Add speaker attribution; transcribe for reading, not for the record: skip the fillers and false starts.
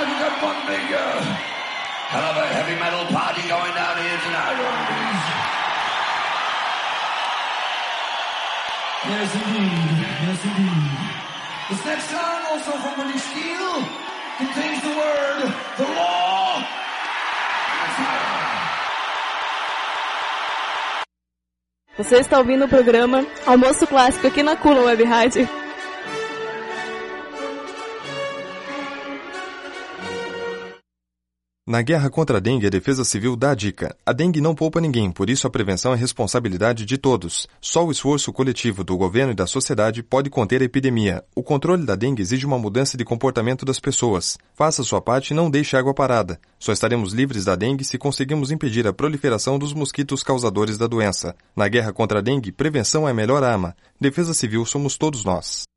Speaker 1: tonight. We've got one big hell of a heavy metal party going down here tonight. Yes, indeed. Yes, indeed. This next song, also from Willie Steele, contains the word, the law, and fire.
Speaker 2: Você está ouvindo o programa Almoço Clássico aqui na Kula Web Rádio.
Speaker 3: Na guerra contra a dengue, a Defesa Civil dá a dica. A dengue não poupa ninguém, por isso a prevenção é responsabilidade de todos. Só o esforço coletivo do governo e da sociedade pode conter a epidemia. O controle da dengue exige uma mudança de comportamento das pessoas. Faça sua parte e não deixe água parada. Só estaremos livres da dengue se conseguirmos impedir a proliferação dos mosquitos causadores da doença. Na guerra contra a dengue, prevenção é a melhor arma. Defesa Civil somos todos nós.